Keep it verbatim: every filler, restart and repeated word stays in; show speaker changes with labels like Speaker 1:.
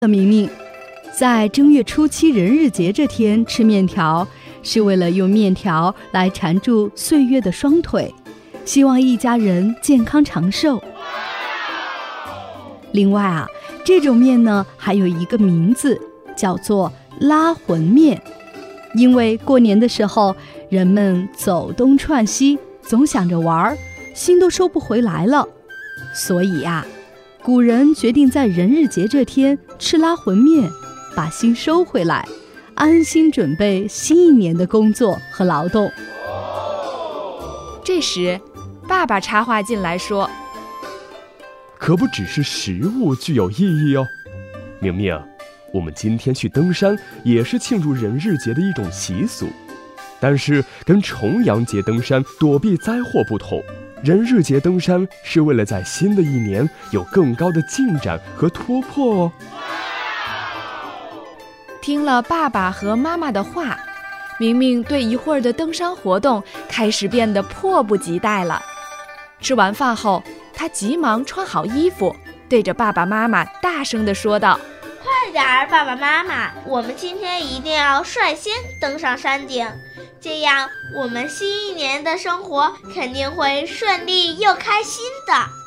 Speaker 1: 的明明，在正月初七人日节这天吃面条，是为了用面条来缠住岁月的双腿，希望一家人健康长寿。另外啊，这种面呢还有一个名字，叫做拉魂面，因为过年的时候人们走东串西，总想着玩，心都收不回来了，所以啊，古人决定在人日节这天吃拉魂面，把心收回来，安心准备新一年的工作和劳动。
Speaker 2: 这时爸爸插话进来说，
Speaker 3: 可不只是食物具有意义哦，明明，我们今天去登山也是庆祝人日节的一种习俗，但是跟重阳节登山躲避灾祸不同，人日节登山是为了在新的一年有更高的进展和突破哦。
Speaker 2: 听了爸爸和妈妈的话，明明对一会儿的登山活动开始变得迫不及待了。吃完饭后，他急忙穿好衣服，对着爸爸妈妈大声地说道，
Speaker 4: 快点儿，爸爸妈妈，我们今天一定要率先登上山顶，这样我们新一年的生活肯定会顺利又开心的。